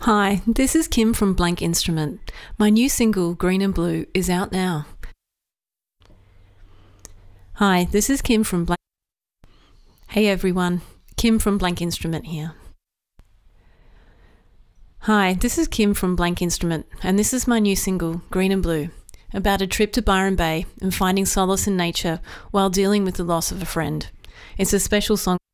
Hi, this is Kim from Blank Instrument. My new single, Green and Blue, is out now. Hi, this is Kim from Blank... Hey everyone, Kim from Blank Instrument here. Hi, this is Kim from Blank Instrument, and this is my new single, Green and Blue, about a trip to Byron Bay and finding solace in nature while dealing with the loss of a friend. It's a special song